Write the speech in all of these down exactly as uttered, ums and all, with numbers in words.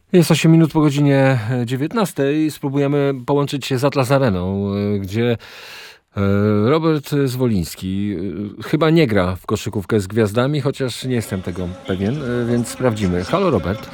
Jest osiem minut po godzinie dziewiętnastej. Spróbujemy połączyć się z Atlas Areną, gdzie Robert Zwoliński chyba nie gra w koszykówkę z gwiazdami, chociaż nie jestem tego pewien, więc sprawdzimy. Halo, Robert.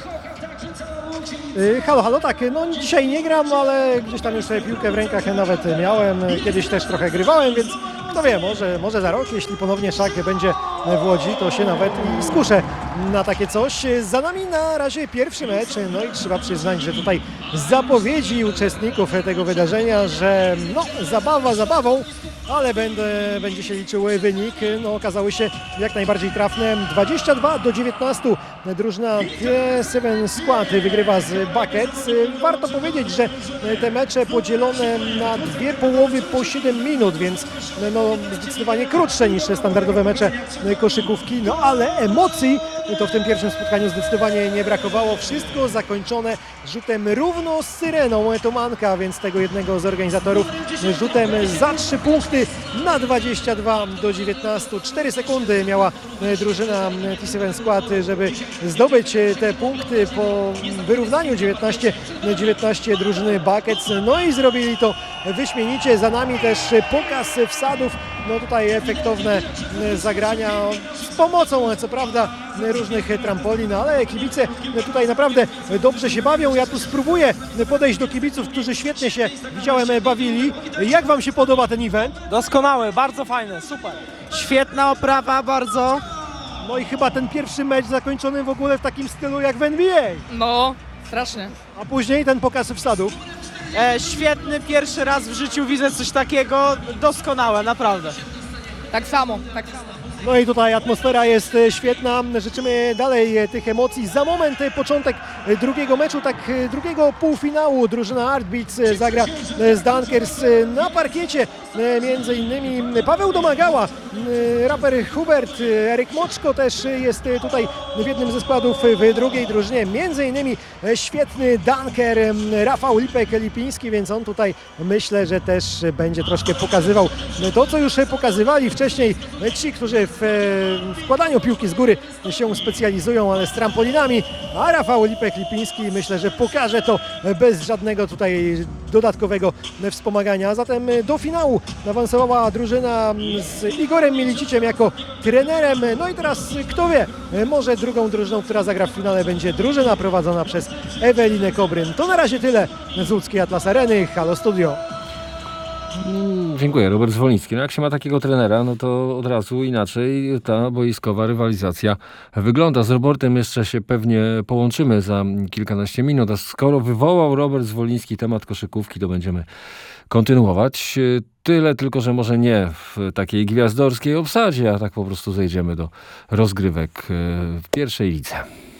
Halo, halo, tak, no dzisiaj nie gram, ale gdzieś tam już sobie piłkę w rękach nawet miałem, kiedyś też trochę grywałem, więc kto wie, może, może za rok, jeśli ponownie Szak będzie w Łodzi, to się nawet i skuszę na takie coś. Za nami na razie pierwszy mecz, no i trzeba przyznać, że tutaj zapowiedzi uczestników tego wydarzenia, że no zabawa zabawą, ale będę, będzie się liczył wynik, no okazały się jak najbardziej trafne. dwadzieścia dwa do dziewiętnastu drużyna T siedem Skład wygrywa z Buckets. Warto powiedzieć, że te mecze podzielone na dwie połowy po siedem minut, więc no zdecydowanie krótsze niż standardowe mecze koszykówki, no ale emocji to w tym pierwszym spotkaniu zdecydowanie nie brakowało. Wszystko zakończone rzutem równo z syreną Tomanka, więc tego jednego z organizatorów rzutem za trzy punkty na dwadzieścia dwa do dziewiętnastu. cztery sekundy miała drużyna T siedem Skład, żeby zdobyć te punkty po wyrównaniu dziewiętnaście dziewiętnaście drużyny Buckets. No i zrobili to wyśmienicie. Za nami też pokaz wsadów. No tutaj efektowne zagrania z pomocą, co prawda, różnych trampolin, ale kibice tutaj naprawdę dobrze się bawią. Ja tu spróbuję podejść do kibiców, którzy świetnie się, widziałem, bawili. Jak wam się podoba ten event? Doskonały, bardzo fajny, super. Świetna oprawa, bardzo. No i chyba ten pierwszy mecz zakończony w ogóle w takim stylu jak w N B A. No, strasznie. A później ten pokaz wsadów. E, świetny, pierwszy raz w życiu widzę coś takiego, doskonałe, naprawdę. Tak samo, tak samo. No i tutaj atmosfera jest świetna, życzymy dalej tych emocji. Za moment początek drugiego meczu, tak drugiego półfinału. Drużyna Heartbeats zagra z Dunkers na parkiecie. Między innymi Paweł Domagała, raper Hubert, Eryk Moczko też jest tutaj w jednym ze składów w drugiej drużynie. Między innymi świetny dunker Rafał Lipek-Lipiński, więc on tutaj myślę, że też będzie troszkę pokazywał to, co już pokazywali wcześniej ci, którzy w wkładaniu piłki z góry się specjalizują, ale z trampolinami, a Rafał Lipek-Lipiński myślę, że pokaże to bez żadnego tutaj dodatkowego wspomagania. Zatem do finału awansowała drużyna z Igorem Miliciciem jako trenerem. No i teraz kto wie, może drugą drużyną, która zagra w finale, będzie drużyna prowadzona przez Ewelinę Kobryn. To na razie tyle z łódzkiej Atlas Areny. Halo Studio. Mm, dziękuję, Robert Zwoliński. No jak się ma takiego trenera, no to od razu inaczej ta boiskowa rywalizacja wygląda. Z Robertem jeszcze się pewnie połączymy za kilkanaście minut, a skoro wywołał Robert Zwoliński temat koszykówki, to będziemy kontynuować. Tyle tylko, że może nie w takiej gwiazdorskiej obsadzie, a tak po prostu zejdziemy do rozgrywek w pierwszej lidze.